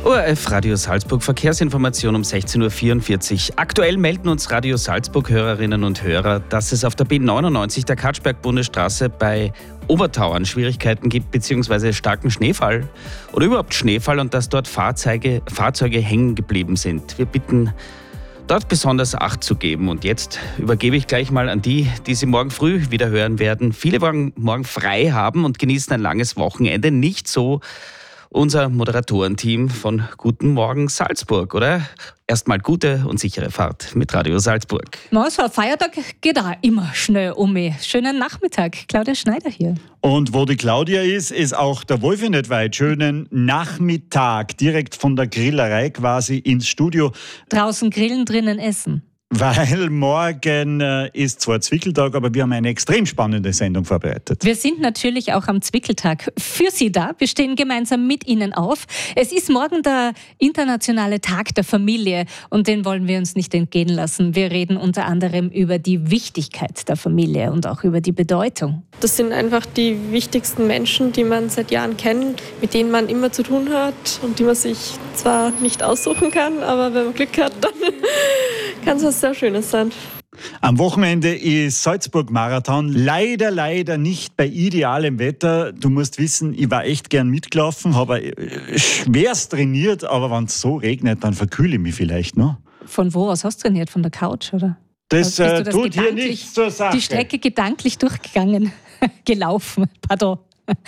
ORF Radio Salzburg, Verkehrsinformation um 16.44 Uhr. Aktuell melden uns Radio Salzburg Hörerinnen und Hörer, dass es auf der B99 der Katschberg-Bundesstraße bei Obertauern Schwierigkeiten gibt, beziehungsweise starken Schneefall oder überhaupt Schneefall und dass dort Fahrzeuge hängen geblieben sind. Wir bitten, dort besonders Acht zu geben. Und jetzt übergebe ich gleich mal an die Sie morgen früh wieder hören werden. Viele wollen morgen frei haben und genießen ein langes Wochenende. Nicht so unser Moderatorenteam von Guten Morgen Salzburg, oder? Erstmal gute und sichere Fahrt mit Radio Salzburg. Na, so ein Feiertag geht auch immer schnell um mich. Schönen Nachmittag, Claudia Schneider hier. Und wo die Claudia ist auch der Wolfi nicht weit. Schönen Nachmittag, direkt von der Grillerei quasi ins Studio. Draußen grillen, drinnen essen. Weil morgen ist zwar Zwickeltag, aber wir haben eine extrem spannende Sendung vorbereitet. Wir sind natürlich auch am Zwickeltag für Sie da. Wir stehen gemeinsam mit Ihnen auf. Es ist morgen der internationale Tag der Familie und den wollen wir uns nicht entgehen lassen. Wir reden unter anderem über die Wichtigkeit der Familie und auch über die Bedeutung. Das sind einfach die wichtigsten Menschen, die man seit Jahren kennt, mit denen man immer zu tun hat und die man sich zwar nicht aussuchen kann, aber wenn man Glück hat, dann kann es was sehr Schönes sein. Am Wochenende ist Salzburg-Marathon. Leider nicht bei idealem Wetter. Du musst wissen, ich war echt gern mitgelaufen, habe schwerst trainiert, aber wenn es so regnet, dann verkühle ich mich vielleicht noch. Von wo aus hast du trainiert? Von der Couch, oder? Das tut hier nichts zur Sache. Die Strecke gedanklich durchgegangen, gelaufen, pardon.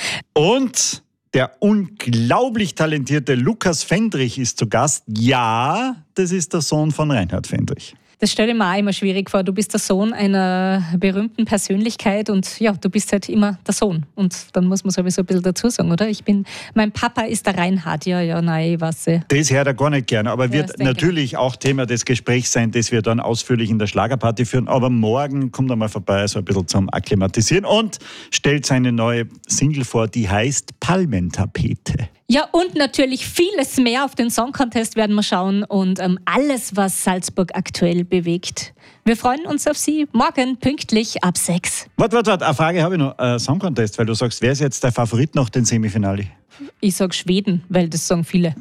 Und der unglaublich talentierte Lukas Fendrich ist zu Gast. Ja, das ist der Sohn von Reinhard Fendrich. Das stelle ich mir auch immer schwierig vor. Du bist der Sohn einer berühmten Persönlichkeit und ja, du bist halt immer der Sohn. Und dann muss man sowieso ein bisschen dazu sagen, oder? Mein Papa ist der Reinhard. Ja, nein, ich weiß. Das hört er gar nicht gerne, aber wird natürlich auch Thema des Gesprächs sein, das wir dann ausführlich in der Schlagerparty führen. Aber morgen kommt er mal vorbei, so ein bisschen zum Akklimatisieren und stellt seine neue Single vor, die heißt Palmentapete. Ja, und natürlich vieles mehr. Auf den Song Contest werden wir schauen und alles, was Salzburg aktuell bewegt. Wir freuen uns auf Sie morgen pünktlich ab 6. Warte, eine Frage habe ich noch. Song Contest, weil du sagst, wer ist jetzt dein Favorit nach dem Semifinale? Ich sage Schweden, weil das sagen viele.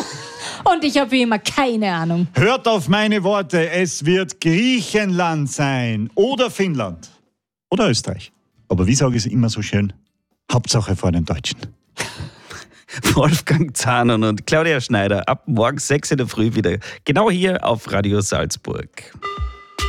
Und ich habe wie immer keine Ahnung. Hört auf meine Worte, es wird Griechenland sein oder Finnland oder Österreich. Aber wie sage ich es immer so schön? Hauptsache vor den Deutschen. Wolfgang Zahnon und Claudia Schneider ab morgen 6 in der Früh wieder. Genau hier auf Radio Salzburg.